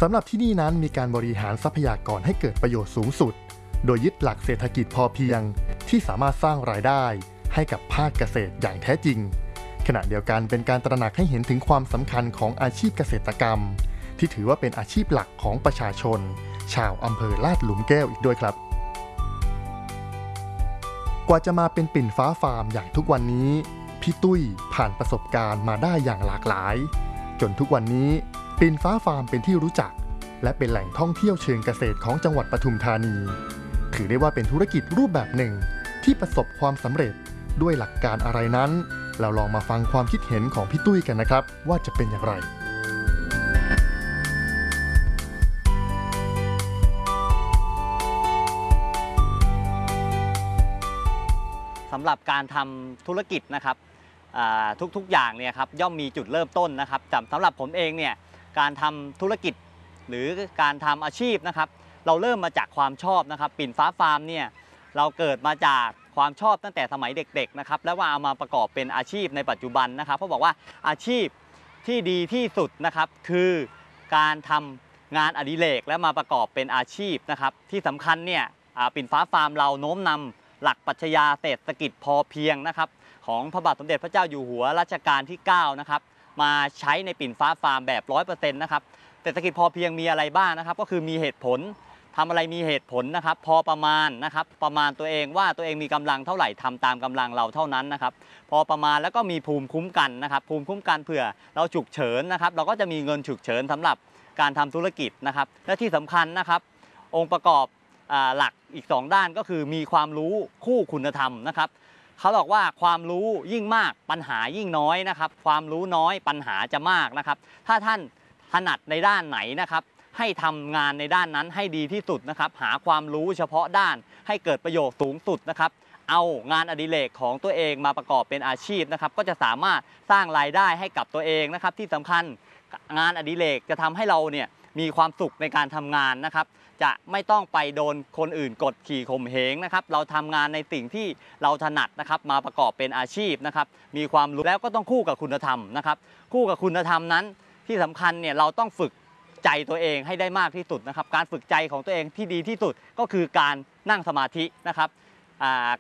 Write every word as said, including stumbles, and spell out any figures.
สำหรับที่นี่นั้นมีการบริหารทรัพยากรให้เกิดประโยชน์สูงสุดโดยยึดหลักเศรษฐกิจพอเพียงที่สามารถสร้างรายได้ให้กับภาคเกษตรอย่างแท้จริงขณะเดียวกันเป็นการตระหนักให้เห็นถึงความสำคัญของอาชีพเกษตรกรรมที่ถือว่าเป็นอาชีพหลักของประชาชนชาวอำเภอลาดหลุมแก้วอีกด้วยครับกว่าจะมาเป็นปิ่นฟ้าฟาร์มอย่างทุกวันนี้พี่ตุ้ยผ่านประสบการณ์มาได้อย่างหลากหลายจนทุกวันนี้ปิ่นฟ้าฟาร์มเป็นที่รู้จักและเป็นแหล่งท่องเที่ยวเชิงเกษตรของจังหวัดปทุมธานีถือได้ว่าเป็นธุรกิจรูปแบบหนึ่งที่ประสบความสำเร็จด้วยหลักการอะไรนั้นเราลองมาฟังความคิดเห็นของพี่ตุ้ยกันนะครับว่าจะเป็นอย่างไรสำหรับการทำธุรกิจนะครับทุกๆอย่างเนี่ยครับย่อมมีจุดเริ่มต้นนะครับสำหรับผมเองเนี่ยการทำธุรกิจหรือการทำอาชีพนะครับเราเริ่มมาจากความชอบนะครับปิ่นฟ้าฟาร์มเนี่ยเราเกิดมาจากความชอบตั้งแต่สมัยเด็กๆนะครับแล้วว่าเอามาประกอบเป็นอาชีพในปัจจุบันนะครับเขาบอกว่าอาชีพที่ดีที่สุดนะครับคือการทำงานอดิเรกและมาประกอบเป็นอาชีพนะครับที่สำคัญเนี่ยปิ่นฟ้าฟาร์มเราโน้มนำหลักปรัชญาเศรษฐกิจพอเพียงนะครับของพระบาทสมเด็จพระเจ้าอยู่หัวรัชกาลที่เก้านะครับมาใช้ในปิ่นฟ้าฟาร์มแบบ ร้อยเปอร์เซ็นต์ นะครับเศรษฐกิจพอเพียงมีอะไรบ้างนะครับก็คือมีเหตุผลทำอะไรมีเหตุผลนะครับพอประมาณนะครับประมาณตัวเองว่าตัวเองมีกำลังเท่าไหร่ทำตามกำลังเราเท่านั้นนะครับพอประมาณแล้วก็มีภูมิคุ้มกันนะครับภูมิคุ้มกันเผื่อเราฉุกเฉินนะครับเราก็จะมีเงินฉุกเฉินสำหรับการทำธุรกิจนะครับและที่สำคัญนะครับองค์ประกอบหลักอีกสองด้านก็คือมีความรู้คู่คุณธรรมนะครับเขาบอกว่าความรู้ยิ่งมากปัญหายิ่งน้อยนะครับความรู้น้อยปัญหาจะมากนะครับถ้าท่านถนัดในด้านไหนนะครับให้ทำงานในด้านนั้นให้ดีที่สุดนะครับหาความรู้เฉพาะด้านให้เกิดประโยชน์สูงสุดนะครับเอางานอดิเรกของตัวเองมาประกอบเป็นอาชีพนะครับก็จะสามารถสร้างรายได้ให้กับตัวเองนะครับที่สำคัญงานอดิเรกจะทำให้เราเนี่ยมีความสุขในการทำงานนะครับจะไม่ต้องไปโดนคนอื่นกดขี่ข่มเหงนะครับเราทำงานในสิ่งที่เราถนัดนะครับมาประกอบเป็นอาชีพนะครับมีความรู้แล้วก็ต้องคู่กับคุณธรรมนะครับคู่กับคุณธรรมนั้นที่สำคัญเนี่ยเราต้องฝึกใจตัวเองให้ได้มากที่สุดนะครับการฝึกใจของตัวเองที่ดีที่สุดก็คือการนั่งสมาธินะครับ